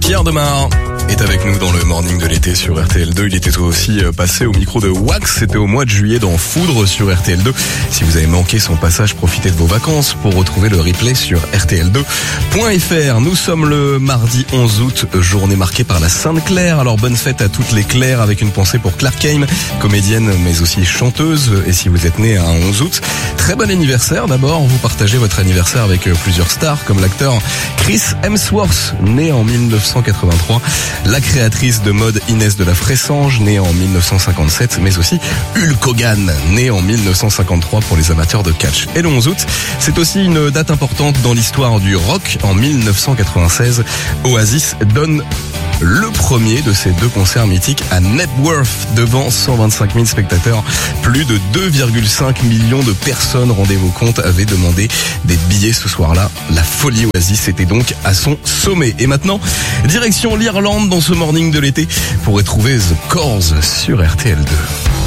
Pierre Demar est avec nous dans le morning de l'été sur RTL2. Il était aussi passé au micro de Wax. C'était au mois de juillet dans Foudre sur RTL2. Si vous avez manqué son passage, profitez de vos vacances pour retrouver le replay sur RTL2.fr. Nous sommes le mardi 11 août, journée marquée par la Sainte Claire. Alors bonne fête à toutes les Claires, avec une pensée pour Claire Kame, comédienne mais aussi chanteuse. Et si vous êtes né un 11 août, très bon anniversaire. D'abord, vous partagez votre anniversaire avec plusieurs stars comme l'acteur Chris Hemsworth, né en 1983. La créatrice de mode Inès de la Fressange, née en 1957, mais aussi Hulk Hogan, né en 1953 pour les amateurs de catch. Et le 11 août, c'est aussi une date importante dans l'histoire du rock. En 1996, Oasis donne le premier de ces deux concerts mythiques à Knebworth, devant 125 000 spectateurs. Plus de 2,5 millions de personnes, rendez-vous compte, avaient demandé des billets ce soir-là. La folie Oasis était donc à son sommet. Et maintenant, direction l'Irlande dans ce morning de l'été pour retrouver The Corrs sur RTL2.